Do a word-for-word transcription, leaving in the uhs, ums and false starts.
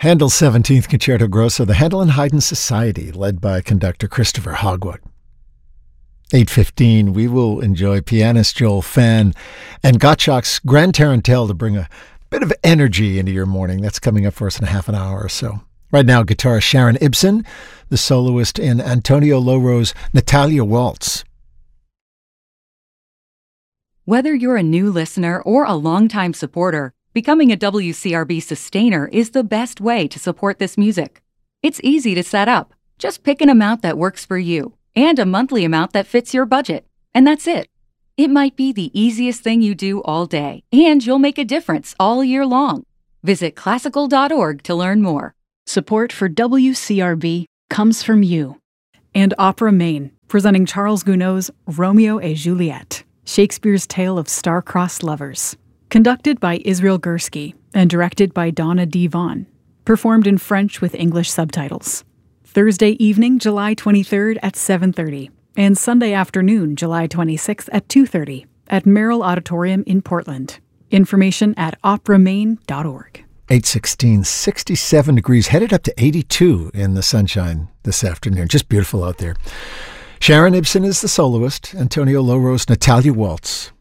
Handel's seventeenth Concerto Grosso, the Handel and Haydn Society, led by conductor Christopher Hogwood. eight fifteen, we will enjoy pianist Joel Phan and Gottschalk's Grand Tarantelle to bring a bit of energy into your morning. That's coming up for us in a half an hour or so. Right now, guitarist Sharon Ibsen, the soloist in Antonio Loro's Natalia Waltz. Whether you're a new listener or a longtime supporter, becoming a W C R B sustainer is the best way to support this music. It's easy to set up. Just pick an amount that works for you and a monthly amount that fits your budget, and that's it. It might be the easiest thing you do all day, and you'll make a difference all year long. Visit classical dot org to learn more. Support for W C R B comes from you. And Opera Maine, presenting Charles Gounod's Romeo et Juliet, Shakespeare's tale of star-crossed lovers. Conducted by Israel Gursky and directed by Donna D. Vaughn. Performed in French with English subtitles. Thursday evening, July twenty-third at seven thirty, and Sunday afternoon, July twenty-sixth at two thirty at Merrill Auditorium in Portland. Information at opera maine dot org. eight sixteen, sixty-seven degrees, headed up to eighty-two in the sunshine this afternoon. Just beautiful out there. Sharon Ibsen is the soloist, Antonio Loro's Natalia Waltz.